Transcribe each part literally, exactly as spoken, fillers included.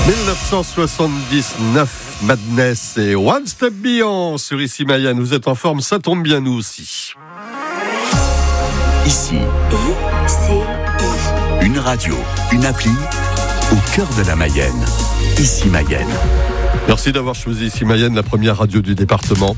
dix-neuf cent soixante-dix-neuf, Madness et One Step Beyond sur Ici Mayenne. Vous êtes en forme, ça tombe bien nous aussi. Ici, I C I. Une radio, une appli, au cœur de la Mayenne. Ici Mayenne. Merci d'avoir choisi Ici Mayenne, la première radio du département.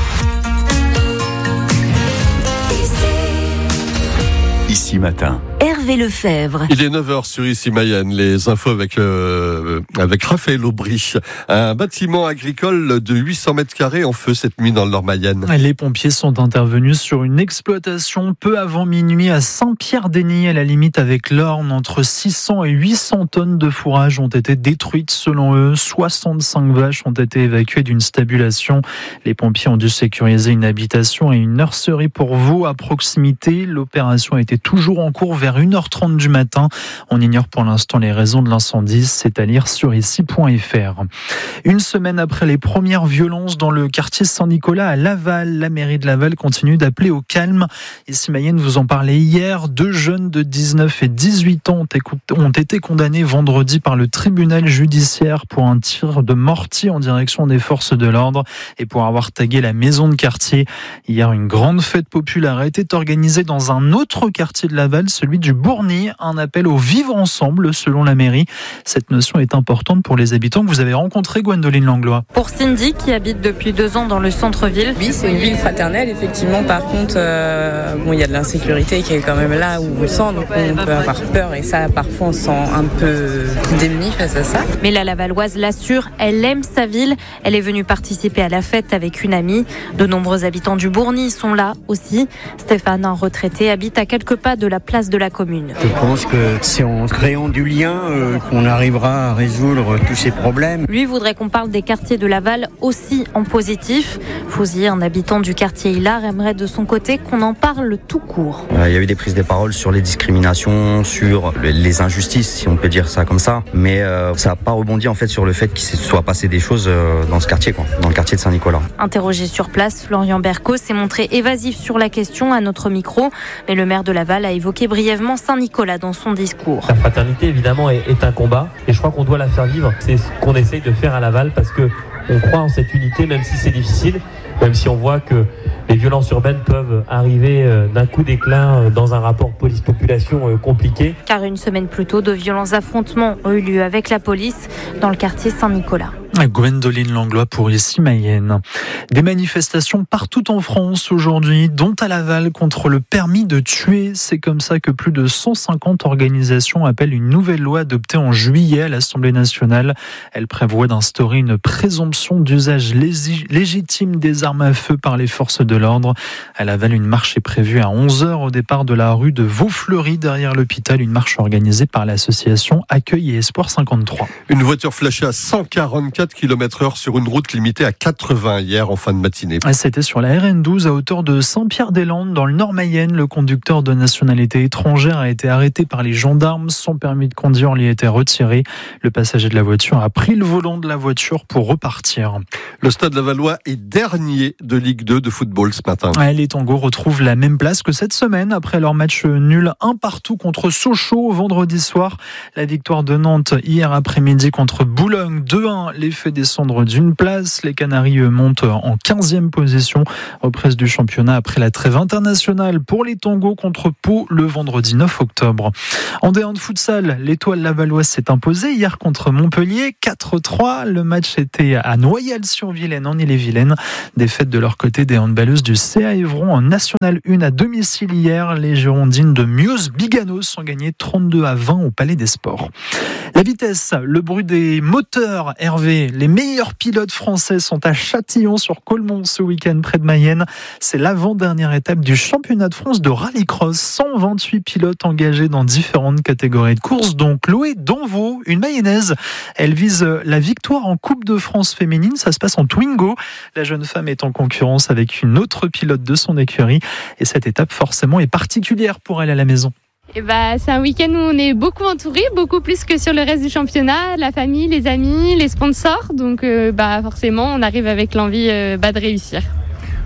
Ici matin. Hervé Lefebvre. Il est neuf heures sur Ici Mayenne. Les infos avec, euh, avec Raphaël Aubry. Un bâtiment agricole de huit cents mètres carrés en feu cette nuit dans le Nord-Mayenne. Les pompiers sont intervenus sur une exploitation peu avant minuit à Saint-Pierre-d'Enny, à la limite avec l'Orne. Entre six cents et huit cents tonnes de fourrage ont été détruites selon eux. soixante-cinq vaches ont été évacuées d'une stabulation. Les pompiers ont dû sécuriser une habitation et une nurserie pour veaux à proximité. L'opération était toujours en cours vers une heure trente du matin. On ignore pour l'instant les raisons de l'incendie. C'est à lire sur ici point f r. Une semaine après les premières violences dans le quartier Saint-Nicolas à Laval, la mairie de Laval continue d'appeler au calme. Ici Mayenne, vous en parlez hier. Deux jeunes de dix-neuf et dix-huit ans ont été condamnés vendredi par le tribunal judiciaire pour un tir de mortier en direction des forces de l'ordre et pour avoir tagué la maison de quartier. Hier, une grande fête populaire était organisée dans un autre quartier de Laval, celui du Bourgny. Un appel au vivre ensemble selon la mairie. Cette notion est importante pour les habitants que vous avez rencontrés, Gwendoline Langlois. Pour Cindy, qui habite depuis deux ans dans le centre-ville. Oui, c'est une ville fraternelle, effectivement. Par contre, euh, bon, il y a de l'insécurité qui est quand même là où on le sent, donc on peut avoir peur et ça, parfois, on se sent un peu démuni face à ça. Mais la Lavalloise l'assure, elle aime sa ville. Elle est venue participer à la fête avec une amie. De nombreux habitants du Bourgny sont là aussi. Stéphane, un retraité, habite à quelques pas de la place de la commune. Je pense que c'est en créant du lien euh, qu'on arrivera à résoudre tous ces problèmes. Lui voudrait qu'on parle des quartiers de Laval aussi en positif. Fousier, un habitant du quartier Hilar, aimerait de son côté qu'on en parle tout court. Il y a eu des prises de parole sur les discriminations, sur les injustices, si on peut dire ça comme ça. Mais euh, ça n'a pas rebondi en fait sur le fait qu'il se soit passé des choses euh, dans ce quartier, quoi, dans le quartier de Saint-Nicolas. Interrogé sur place, Florian Berco s'est montré évasif sur la question à notre micro. Mais le maire de Laval a évoqué brièvement Saint-Nicolas dans son discours. La fraternité, évidemment, est, est un combat et je crois qu'on doit la faire vivre. C'est ce qu'on essaye de faire à Laval parce que on croit en cette unité, même si c'est difficile, même si on voit que les violences urbaines peuvent arriver d'un coup d'éclat dans un rapport police-population compliqué. Car une semaine plus tôt, de violents affrontements ont eu lieu avec la police dans le quartier Saint-Nicolas. Gwendoline Langlois pour Ici Mayenne. Des manifestations partout en France aujourd'hui, dont à Laval contre le permis de tuer. C'est comme ça que plus de cent cinquante organisations appellent une nouvelle loi adoptée en juillet à l'Assemblée nationale. Elle prévoit d'instaurer une présomption d'usage légitime des armes à feu par les forces de l'ordre. À Laval, une marche est prévue à onze heures au départ de la rue de Vaufleury derrière l'hôpital. Une marche organisée par l'association Accueil et Espoir cinquante-trois. Une voiture flashée à cent quarante-quatre kilomètres heure sur une route limitée à quatre-vingts hier en fin de matinée. C'était sur la R N douze à hauteur de Saint-Pierre-des-Landes dans le Nord-Mayenne. Le conducteur de nationalité étrangère a été arrêté par les gendarmes. Son permis de conduire lui a été retiré. Le passager de la voiture a pris le volant de la voiture pour repartir. Le Stade Lavallois est dernier de Ligue deux de football ce matin. Les Tangos retrouvent la même place que cette semaine après leur match nul un partout contre Sochaux vendredi soir. La victoire de Nantes hier après-midi contre Boulogne deux un les fait descendre d'une place. Les Canaries montent en quinzième position. Reprise du championnat après la trêve internationale pour les Tangos contre Pau le vendredi neuf octobre. En D un de futsal, l'Étoile lavalloise s'est imposée hier contre Montpellier quatre trois. Le match était à Noyal-sur-Vilaine en Ille-et-Vilaine. Défaite de leur côté des handballeuses du C A Évron en National un à domicile hier. Les Girondines de Mios-Biganos ont gagné trente-deux à vingt au Palais des Sports. La vitesse, le bruit des moteurs, Hervé. Les meilleurs pilotes français sont à Châtillon-sur-Colmont ce week-end près de Mayenne. C'est l'avant-dernière étape du championnat de France de rallycross. cent vingt-huit pilotes engagés dans différentes catégories de courses, dont Chloé Danvaux, une Mayonnaise. Elle vise la victoire en Coupe de France féminine. Ça se passe en Twingo. La jeune femme est en concurrence avec une autre pilote de son écurie. Et cette étape, forcément, est particulière pour elle à la maison. Et bah, c'est un week-end où on est beaucoup entouré, beaucoup plus que sur le reste du championnat, la famille, les amis, les sponsors. Donc euh, bah, forcément, on arrive avec l'envie euh, bah, de réussir.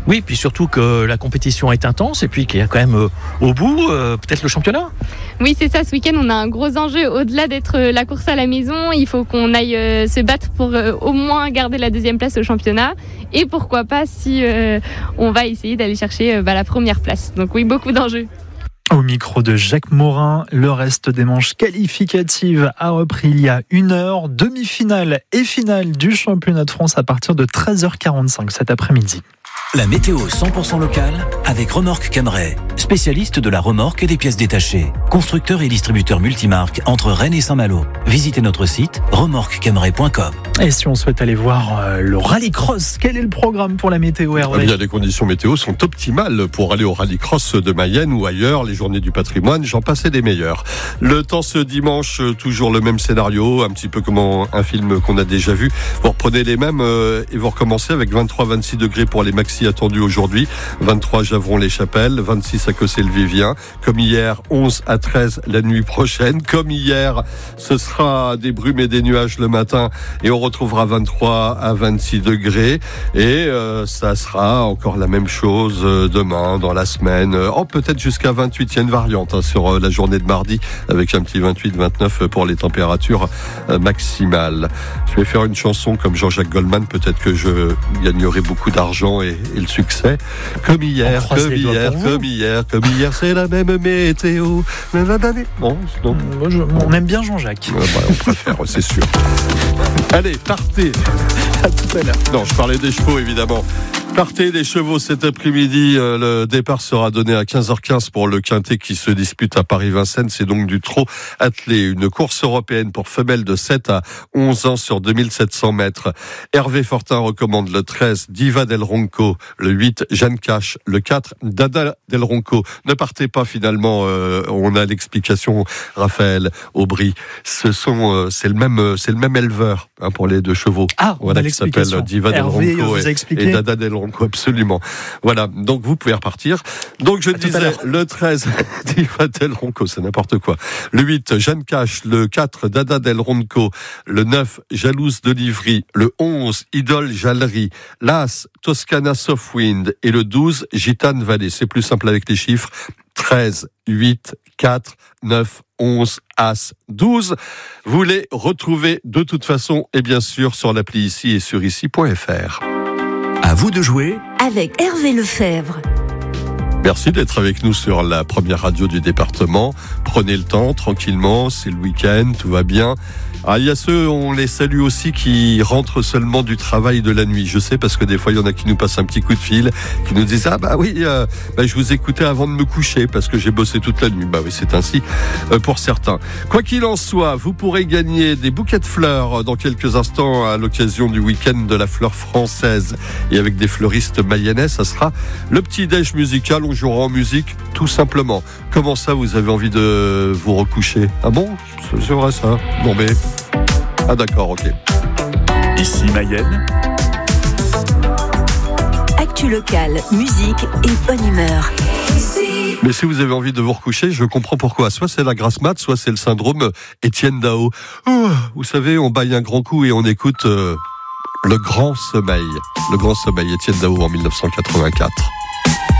Oui, puis surtout que la compétition est intense et puis qu'il y a quand même euh, au bout euh, peut-être le championnat. Oui, c'est ça. Ce week-end, on a un gros enjeu. Au-delà d'être la course à la maison, il faut qu'on aille euh, se battre pour euh, au moins garder la deuxième place au championnat. Et pourquoi pas si euh, on va essayer d'aller chercher euh, bah, la première place. Donc oui, beaucoup d'enjeux. Au micro de Jacques Morin, le reste des manches qualificatives a repris il y a une heure. Demi-finale et finale du championnat de France à partir de treize heures quarante-cinq cet après-midi. La météo cent pour cent locale avec Remorque Camray, spécialiste de la remorque et des pièces détachées. Constructeur et distributeur multimarque entre Rennes et Saint-Malo. Visitez notre site remorque camray point com. Et si on souhaite aller voir euh, le rallycross, quel est le programme pour la météo, Hervé ? Eh bien, les conditions météo sont optimales pour aller au rallycross de Mayenne ou ailleurs, les journées du patrimoine, j'en passais des meilleurs. Le temps ce dimanche, toujours le même scénario, un petit peu comme un film qu'on a déjà vu. Vous reprenez les mêmes euh, et vous recommencez avec vingt-trois à vingt-six degrés pour les maxi attendus aujourd'hui, vingt-trois Javron-les-Chapelles, vingt-six à Cossé-le-Vivien, comme hier, onze à treize la nuit prochaine, comme hier, ce sera des brumes et des nuages le matin et on retrouvera vingt-trois à vingt-six degrés et euh, ça sera encore la même chose euh, demain, dans la semaine, oh peut-être jusqu'à vingt-huit, il y a une variante hein, sur euh, la journée de mardi avec un petit vingt-huit vingt-neuf pour les températures euh, maximales. Je vais faire une chanson comme Jean-Jacques Goldman, peut-être que je gagnerai beaucoup d'argent et, et le succès. Comme hier, comme hier, comme hier, comme hier, c'est la même météo. Bon, donc... Moi, je, on aime bien Jean-Jacques. Euh, bah, on préfère, c'est sûr. Allez, partez. À tout à l'heure. Non, je parlais des chevaux, évidemment. Partez les chevaux cet après-midi. Le départ sera donné à quinze heures quinze pour le quintet qui se dispute à Paris-Vincennes. C'est donc du trot attelé. Une course européenne pour femelles de sept à onze ans sur deux mille sept cents mètres. Hervé Fortin recommande le treize, Diva del Ronco. Le huit, Jeanne Cache. Le quatre, Dada del Ronco. Ne partez pas finalement. Euh, on a l'explication, Raphaël Aubry. Ce sont, euh, c'est le même, c'est le même éleveur hein, pour les deux chevaux. Ah, voilà, qui s'appelle Diva Hervé del Ronco et, et Dada del Ronco. Absolument. Voilà. Donc, vous pouvez repartir. Donc, je disais, le treize, Diva del Ronco, c'est n'importe quoi. Le huit, Jeanne Cache. Le quatre, Dada del Ronco. Le neuf, Jalouse de Livry. Le onze, Idole Jallery. L'As, Toscana Softwind. Et le douze, Gitane Valley. C'est plus simple avec les chiffres. treize, huit, quatre, neuf, onze, As, douze. Vous les retrouvez de toute façon et bien sûr sur l'appli ici et sur ici point f r. À vous de jouer avec Hervé Lefebvre. Merci d'être avec nous sur la première radio du département. Prenez le temps, tranquillement, c'est le week-end, tout va bien. Ah, il y a ceux, on les salue aussi, qui rentrent seulement du travail de la nuit. Je sais parce que des fois, il y en a qui nous passent un petit coup de fil, qui nous disent « Ah bah oui, euh, bah, je vous écoutais avant de me coucher parce que j'ai bossé toute la nuit. » Bah oui, c'est ainsi euh, pour certains. Quoi qu'il en soit, vous pourrez gagner des bouquets de fleurs dans quelques instants à l'occasion du week-end de la fleur française. Et avec des fleuristes mayennais, ça sera le petit déj musical. On jouera en musique, tout simplement. Comment ça, vous avez envie de vous recoucher? Ah bon? C'est vrai ça? Bon mais... Ah d'accord, ok. Ici Mayenne. Actu locale, musique et bonne humeur. Mais si vous avez envie de vous recoucher, je comprends pourquoi. Soit c'est la grasse mat, soit c'est le syndrome Étienne Dao. Oh, vous savez, on baille un grand coup et on écoute euh, Le Grand Sommeil. Le Grand Sommeil, Étienne Dao en mille neuf cent quatre-vingt-quatre.